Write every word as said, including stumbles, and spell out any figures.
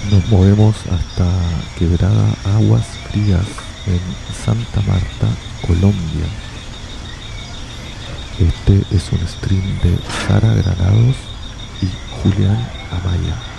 Nos movemos hasta Quebrada Aguas Frías en Santa Marta, Colombia. Este es un stream de Sara Granados y Julián Amaya.